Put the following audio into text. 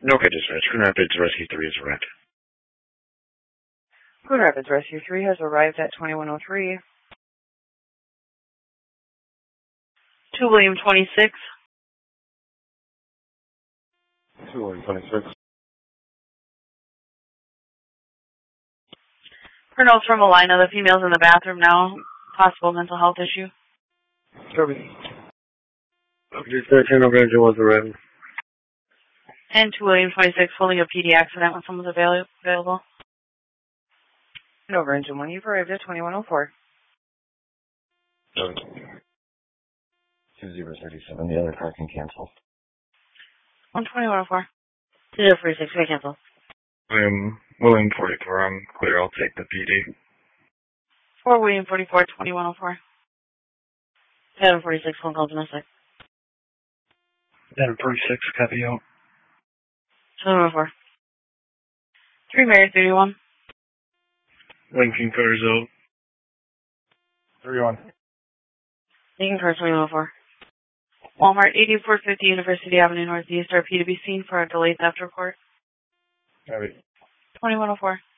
Okay, dispatch. Grand Rapids Rescue 3 has arrived. Grand Rapids Rescue 3 has arrived at 2103. 2 William 26. 2 William 26. Her notes from Alina. The female's in the bathroom now. Possible mental health issue. Copy. Okay, dispatch. Hanover Engine was arriving. And 2 William 26 holding a PD accident when someone's available. Hanover Engine 1, you've arrived at 2104. 2037. The other car can cancel. 12104. 046, may cancel. I'm William 44. I'm clear. I'll take the PD. 4 William 44, 2104. Adam 46, phone call domestic. Adam 46, copy out. 704. 3 Mary 31. Lincoln Carzo. 31. Lincoln Car 2104. Walmart 8450 University Avenue Northeast, RP to be seen for a delayed theft report. Copy. 2104.